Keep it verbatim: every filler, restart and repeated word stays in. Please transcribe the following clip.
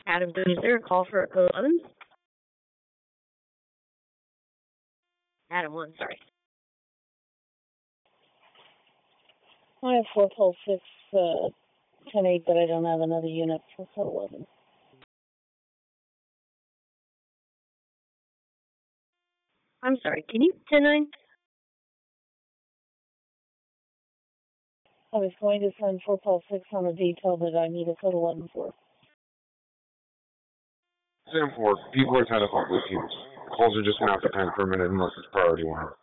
Adam, is there a call for code eleven? Adam one, sorry. I have four twelve six, uh, ten eight, but I don't have another unit for code eleven. I'm sorry, can you ten nine? I was going to send four twelve six on a detail that I need a code eleven for. Sam four, people are trying to fuck with you. Calls are just going to have to time for a minute unless it's priority one.